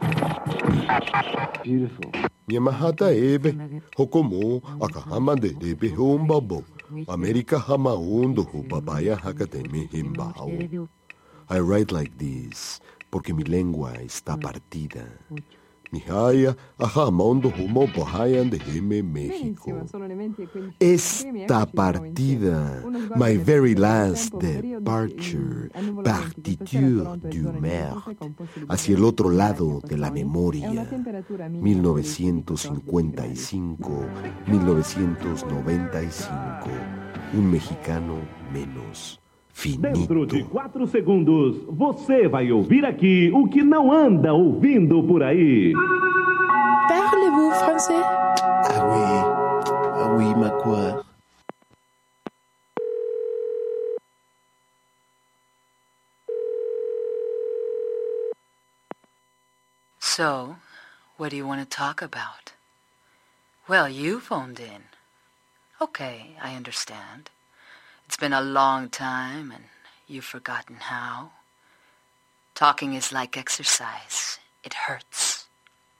Beautiful. Miamahata ebe, hokomo, akahama de lebe hombabo. America hama undo ho babaya hakateme himbao. I write like this, porque mi lengua está partida. Mi haya, ajama undo homo bahayan de heme México. Está partida, my very last departure, partiture du mer, hacia el otro lado de la memoria. 1955, 1995, un mexicano menos. Finito. Dentro de 4 segundos, você vai ouvir aqui o que não anda ouvindo por aí. Parlez-vous français? Ah oui, ma quoi. So, what do you want to talk about? Well, you phoned in. Okay, I understand. It's been a long time, and you've forgotten how. Talking is like exercise. It hurts.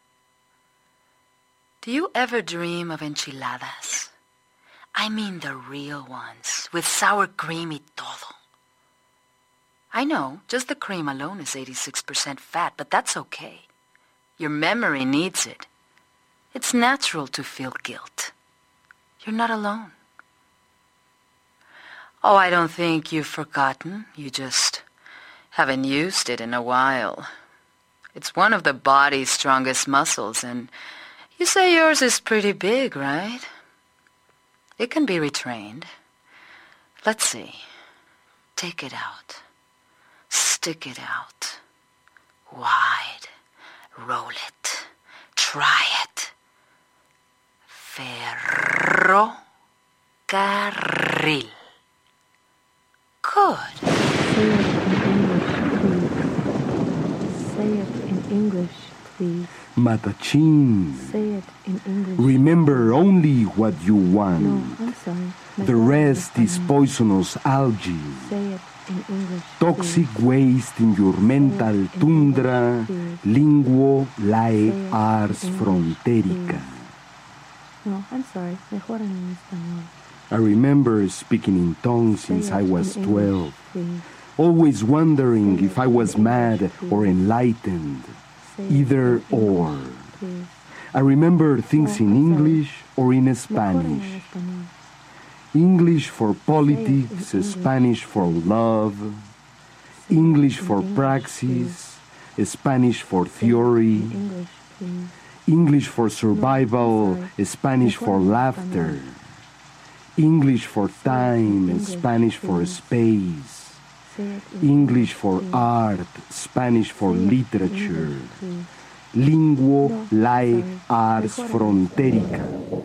Do you ever dream of enchiladas? I mean the real ones, with sour cream y todo. I know, just the cream alone is 86% fat, but that's okay. Your memory needs it. It's natural to feel guilt. You're not alone. Oh, I don't think you've forgotten. You just haven't used it in a while. It's one of the body's strongest muscles, and you say yours is pretty big, right? It can be retrained. Let's see. Take it out. Stick it out. Wide. Roll it. Try it. Ferrocarril. Good. Say it in English, please. Matachin. Say it in English. Remember only what you want. No, I'm sorry. The rest is poisonous algae. Say it in English. Toxic waste in your mental tundra, linguo lae ars fronterica. No, I'm sorry. Mejor en español. I remember speaking in tongues since I was 12, always wondering if I was mad or enlightened, either or. I remember things in English or in Spanish. English for politics, Spanish for love, English for praxis, Spanish for theory, English for survival, Spanish for laughter, English for time, Spanish for space, English for art, Spanish for literature, linguo lae ars fronterica.